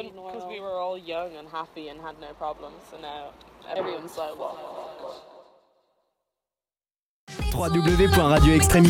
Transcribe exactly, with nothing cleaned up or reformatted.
when because we were all young and happy and had no problems. So now everyone's like, what? w w w point radio extremity